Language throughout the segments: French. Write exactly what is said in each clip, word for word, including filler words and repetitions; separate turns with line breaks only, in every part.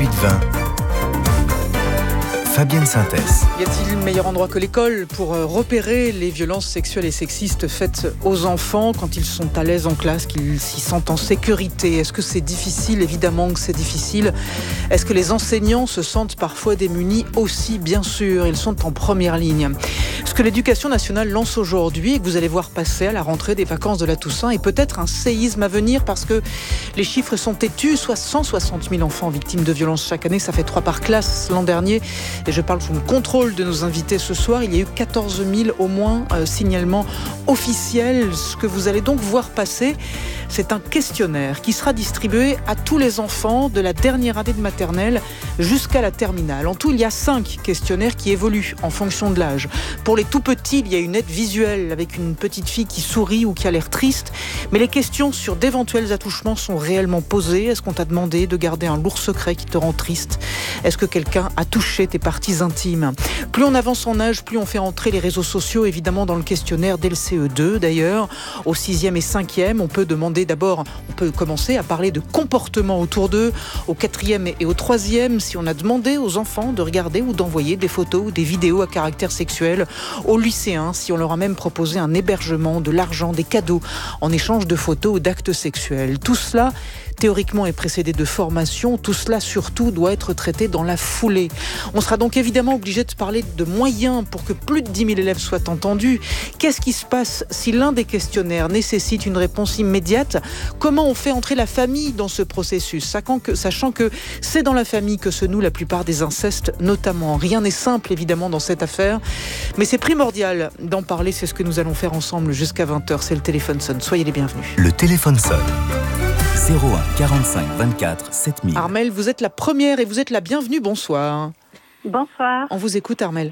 huit vingt. Fabienne Synthèse.
Y a-t-il meilleur endroit que l'école pour repérer les violences sexuelles et sexistes faites aux enfants quand ils sont à l'aise en classe, qu'ils s'y sentent en sécurité? Est-ce que c'est difficile? Évidemment que c'est difficile. Est-ce que les enseignants se sentent parfois démunis aussi? Bien sûr, ils sont en première ligne. Ce que l'Éducation nationale lance aujourd'hui et que vous allez voir passer à la rentrée des vacances de la Toussaint est peut-être un séisme à venir parce que les chiffres sont têtus. Soit cent soixante mille enfants victimes de violences chaque année, ça fait trois par classe l'an dernier. Et je parle sous le contrôle de nos invités ce soir. Il y a eu quatorze mille au moins euh, signalements officiels. Ce que vous allez donc voir passer, c'est un questionnaire qui sera distribué à tous les enfants de la dernière année de maternelle jusqu'à la terminale. En tout, il y a cinq questionnaires qui évoluent en fonction de l'âge. Pour les tout petits, il y a une aide visuelle avec une petite fille qui sourit ou qui a l'air triste. Mais les questions sur d'éventuels attouchements sont réellement posées. Est-ce qu'on t'a demandé de garder un lourd secret qui te rend triste? Est-ce que quelqu'un a touché tes parties intimes? Plus on avance en âge, plus on fait entrer les réseaux sociaux, évidemment, dans le questionnaire dès le C E deux. D'ailleurs, au sixième et cinquième, on peut demander d'abord, on peut commencer à parler de comportement autour d'eux. Au quatrième et au troisième, si on a demandé aux enfants de regarder ou d'envoyer des photos ou des vidéos à caractère sexuel. Aux lycéens, si on leur a même proposé un hébergement, de l'argent, des cadeaux, en échange de photos ou d'actes sexuels. Tout cela, théoriquement, est précédé de formation. Tout cela, surtout, doit être traité dans la foulée. On sera donc évidemment obligé de parler de moyens pour que plus de dix mille élèves soient entendus. Qu'est-ce qui se passe si l'un des questionnaires nécessite une réponse immédiate? Comment on fait entrer la famille dans ce processus, sachant que, sachant que c'est dans la famille que se nouent la plupart des incestes, notamment. Rien n'est simple, évidemment, dans cette affaire, mais c'est primordial d'en parler. C'est ce que nous allons faire ensemble jusqu'à vingt heures. C'est le téléphone sonne. Soyez les bienvenus.
Le téléphone sonne. zéro un quarante-cinq vingt-quatre sept mille.
Armelle, vous êtes la première et vous êtes la bienvenue. Bonsoir.
Bonsoir.
On vous écoute, Armelle.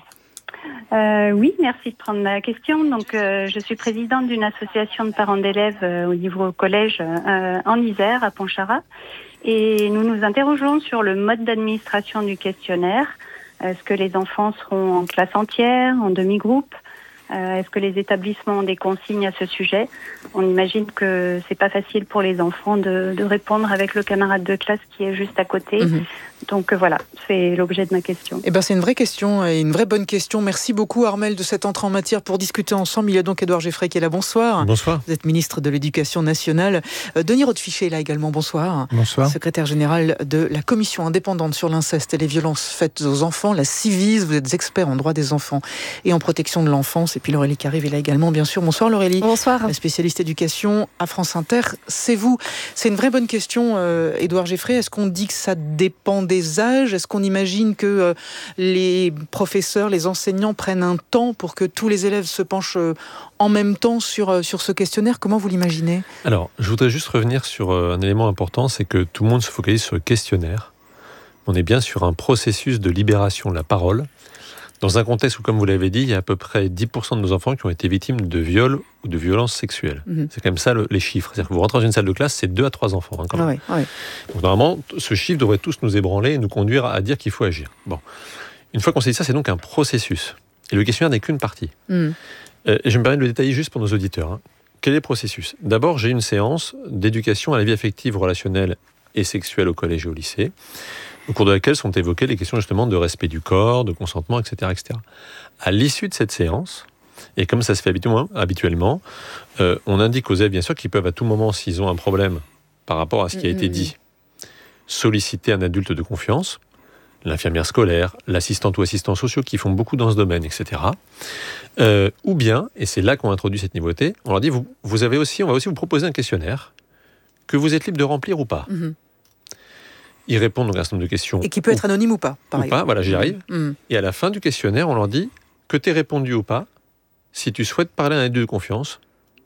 Euh, oui, merci de prendre ma question. Donc, euh, je suis présidente d'une association de parents d'élèves euh, au niveau collège euh, en Isère, à Pontcharrat. Et nous nous interrogeons sur le mode d'administration du questionnaire. Est-ce que les enfants seront en classe entière, en demi-groupe? Euh, Est-ce que les établissements ont des consignes à ce sujet? On imagine que c'est pas facile pour les enfants de, de répondre avec le camarade de classe qui est juste à côté. Mmh. Donc euh, voilà, c'est l'objet de ma question.
Eh ben, c'est une vraie question et une vraie bonne question. Merci beaucoup, Armelle, de cette entrée en matière pour discuter ensemble. Il y a donc Édouard Geffray qui est là. Bonsoir.
Bonsoir.
Vous êtes ministre de l'Éducation nationale. Euh, Denis Rothfichet est là également. Bonsoir.
Bonsoir.
Secrétaire général de la Commission indépendante sur l'inceste et les violences faites aux enfants, la Civis. Vous êtes expert en droit des enfants et en protection de l'enfance. Et puis Laurélie Carrive est là également, bien sûr. Bonsoir, Laurélie.
Bonsoir.
La spécialiste éducation à France Inter. C'est vous. C'est une vraie bonne question, euh, Édouard Geffray. Est-ce qu'on dit que ça dépend des âges? Est-ce qu'on imagine que euh, les professeurs, les enseignants prennent un temps pour que tous les élèves se penchent euh, en même temps sur, euh, sur ce questionnaire? Comment vous l'imaginez?
Alors, je voudrais juste revenir sur euh, un élément important, c'est que tout le monde se focalise sur le questionnaire. On est bien sur un processus de libération de la parole, dans un contexte où, comme vous l'avez dit, il y a à peu près dix pour cent de nos enfants qui ont été victimes de viols ou de violences sexuelles. Mmh. C'est quand même ça le, les chiffres. C'est-à-dire que vous rentrez dans une salle de classe, c'est deux à trois enfants. Hein, quand même.
Ah ouais, ouais.
Donc normalement, ce chiffre devrait tous nous ébranler et nous conduire à dire qu'il faut agir. Bon. Une fois qu'on s'est dit ça, c'est donc un processus. Et le questionnaire n'est qu'une partie. Mmh. Euh, et je me permets de le détailler juste pour nos auditeurs. Hein. Quel est le processus? D'abord, j'ai une séance d'éducation à la vie affective, relationnelle et sexuelle au collège et au lycée, au cours de laquelle sont évoquées les questions justement de respect du corps, de consentement, et cetera, et cetera. À l'issue de cette séance, et comme ça se fait habituellement, habituellement euh, on indique aux élèves, bien sûr, qu'ils peuvent à tout moment, s'ils ont un problème par rapport à ce qui a mmh. été dit, solliciter un adulte de confiance, l'infirmière scolaire, l'assistante ou assistants sociaux qui font beaucoup dans ce domaine, et cetera. Euh, ou bien, et c'est là qu'on introduit cette nouveauté, on leur dit, vous, vous avez aussi, on va aussi vous proposer un questionnaire que vous êtes libre de remplir ou pas. Mmh. Ils répondent donc à un certain nombre de questions.
Et qui peut être anonyme ou pas, par
Ou
exemple.
pas, voilà, j'y arrive.
Mmh.
Et à la fin du questionnaire, on leur dit que tu aies répondu ou pas, si tu souhaites parler à un adulte de confiance,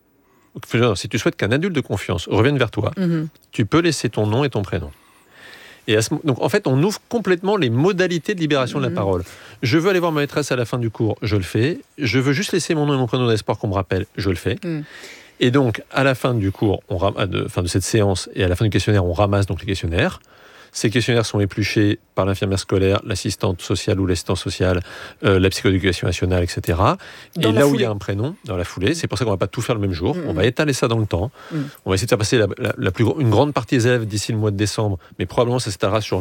si tu souhaites qu'un adulte de confiance revienne vers toi, mmh. tu peux laisser ton nom et ton prénom. Et à ce, donc en fait, on ouvre complètement les modalités de libération mmh. de la parole. Je veux aller voir ma maîtresse à la fin du cours, je le fais. Je veux juste laisser mon nom et mon prénom d'espoir qu'on me rappelle, je le fais. Mmh. Et donc, à la fin du cours, on ram- de, fin de cette séance et à la fin du questionnaire, on ramasse donc les questionnaires. Ces questionnaires sont épluchés par l'infirmière scolaire, l'assistante sociale ou l'assistant social, euh, la psychoéducation nationale, et cetera. Dans et là foulée. Où il y a un prénom, dans la foulée, c'est pour ça qu'on ne va pas tout faire le même jour. Mmh. On va étaler ça dans le temps. Mmh. On va essayer de faire passer la, la, la plus, une grande partie des élèves d'ici le mois de décembre, mais probablement ça s'étalera sur